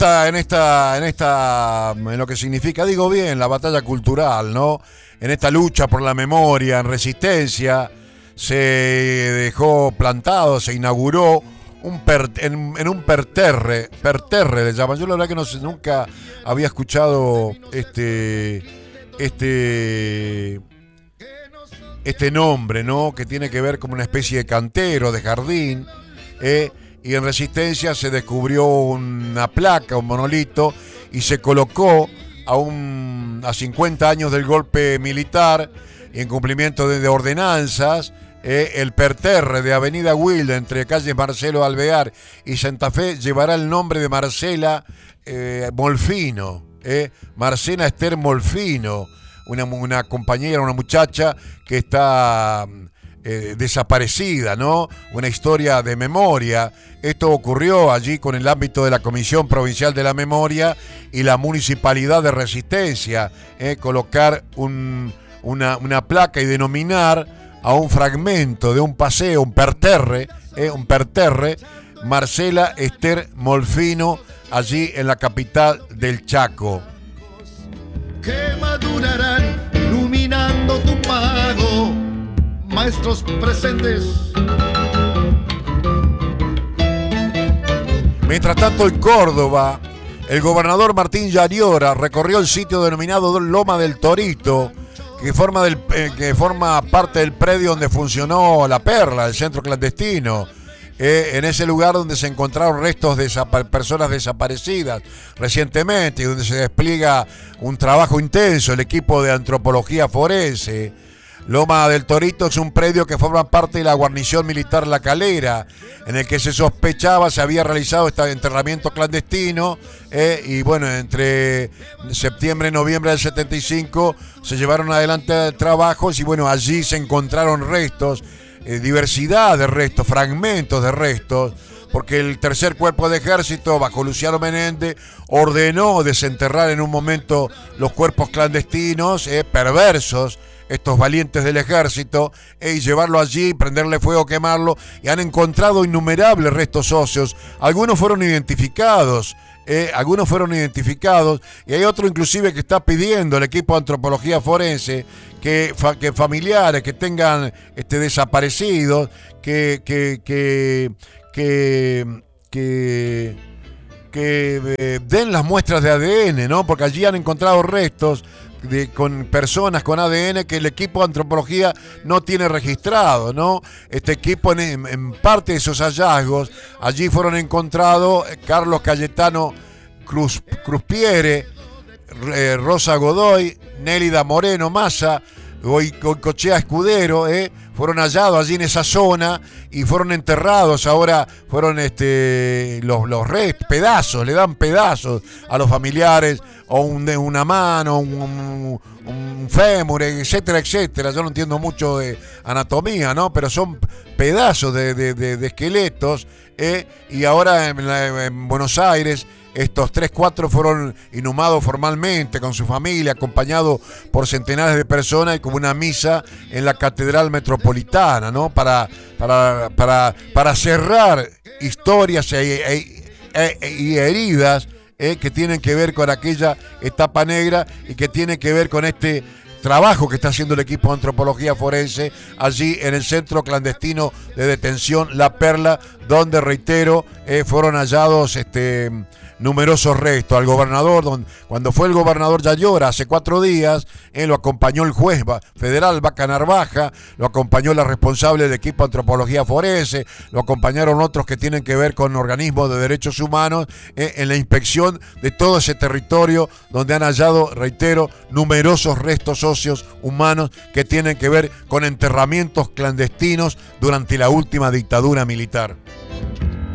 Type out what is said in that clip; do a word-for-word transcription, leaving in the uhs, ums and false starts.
esta, en esta, en esta, en lo que significa, digo bien, la batalla cultural, ¿no? En esta lucha por la memoria, en resistencia, se dejó plantado, se inauguró un per, en, en un perterre, perterre le llaman. Yo la verdad que no sé, nunca había escuchado este, este, este nombre, ¿no? Que tiene que ver como una especie de cantero, de jardín, ¿eh? Y en Resistencia se descubrió una placa, un monolito, y se colocó a, un, a cincuenta años del golpe militar, y en cumplimiento de, de ordenanzas, eh, el perterre de Avenida Wilde, entre calles Marcelo Alvear y Santa Fe, llevará el nombre de Marcela eh, Molfino, eh, Marcela Esther Molfino, una, una compañera, una muchacha que está... Eh, desaparecida, ¿no? Una historia de memoria. Esto ocurrió allí con el ámbito de la Comisión Provincial de la Memoria y la Municipalidad de Resistencia, eh, colocar un, una, una placa y denominar a un fragmento de un paseo, un perterre, eh, un perterre, Marcela Esther Molfino, allí en la capital del Chaco. Que madurarán iluminando tu pago, maestros presentes. Mientras tanto, en Córdoba, el gobernador Martín Yariora recorrió el sitio denominado Loma del Torito, que forma, del, eh, que forma parte del predio donde funcionó La Perla, el centro clandestino. Eh, en ese lugar donde se encontraron restos de desapa- personas desaparecidas recientemente y donde se despliega un trabajo intenso, el equipo de antropología forense. Loma del Torito es un predio que forma parte de la guarnición militar La Calera, en el que se sospechaba se había realizado este enterramiento clandestino, eh, y bueno, entre septiembre y noviembre del setenta y cinco se llevaron adelante trabajos y bueno, allí se encontraron restos, eh, diversidad de restos, fragmentos de restos, porque el tercer cuerpo de ejército, bajo Luciano Menéndez, ordenó desenterrar en un momento los cuerpos clandestinos, eh, perversos, estos valientes del ejército, eh, y llevarlo allí, prenderle fuego, quemarlo, y han encontrado innumerables restos óseos. Algunos fueron identificados, eh, algunos fueron identificados, y hay otro inclusive que está pidiendo el equipo de antropología forense que, fa, que familiares que tengan este, desaparecidos, que, que, que, que, que, que eh, den las muestras de A D N, ¿no? Porque allí han encontrado restos De, con personas con A D N que el equipo de antropología no tiene registrado, ¿no? Este equipo, en, en parte de esos hallazgos, allí fueron encontrados Carlos Cayetano Cruz, Cruzpiere, eh, Rosa Godoy, Nélida Moreno Massa, Goicochea Escudero, eh, fueron hallados allí en esa zona y fueron enterrados. Ahora fueron este, los, los restos, pedazos, le dan pedazos a los familiares, o un, una mano, un, un, un fémur, etcétera, etcétera. Yo no entiendo mucho de anatomía, ¿no? Pero son pedazos de, de, de, de esqueletos, eh, y ahora en, la, en Buenos Aires estos tres, cuatro fueron inhumados formalmente con su familia, acompañados por centenares de personas y como una misa en la Catedral Metropolitana, ¿no? Para, para, para, para cerrar historias e, e, e, y heridas, eh, que tienen que ver con aquella etapa negra y que tienen que ver con este trabajo que está haciendo el equipo de antropología forense allí en el centro clandestino de detención La Perla, donde, reitero, eh, fueron hallados este, numerosos restos. Al gobernador, don, cuando fue el gobernador Yariora hace cuatro días, eh, lo acompañó el juez federal Vaca Narvaja, lo acompañó la responsable del equipo de antropología forense, lo acompañaron otros que tienen que ver con organismos de derechos humanos, eh, en la inspección de todo ese territorio donde han hallado, reitero, numerosos restos óseos humanos que tienen que ver con enterramientos clandestinos durante la última dictadura militar.